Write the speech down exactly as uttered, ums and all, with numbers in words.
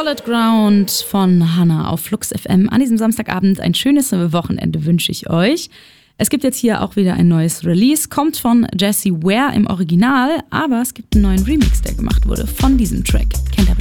Solid Ground von Hannah auf Flux F M. An diesem Samstagabend ein schönes Wochenende wünsche ich euch. Es gibt jetzt hier auch wieder ein neues Release, kommt von Jessie Ware im Original, aber es gibt einen neuen Remix, der gemacht wurde von diesem Track. Kennt ihr bestimmt.